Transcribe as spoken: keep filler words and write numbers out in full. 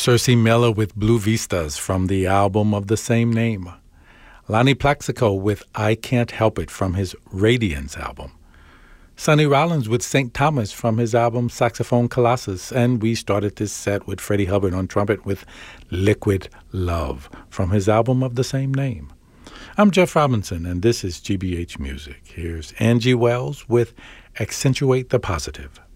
Circe Miller with Blue Vistas from the album of the same name. Lonnie Plaxico with I Can't Help It from his Radiance album. Sonny Rollins with Saint Thomas from his album Saxophone Colossus. And we started this set with Freddie Hubbard on trumpet with Liquid Love from his album of the same name. I'm Jeff Robinson, and this is G B H Music. Here's Angie Wells with Accentuate the Positive.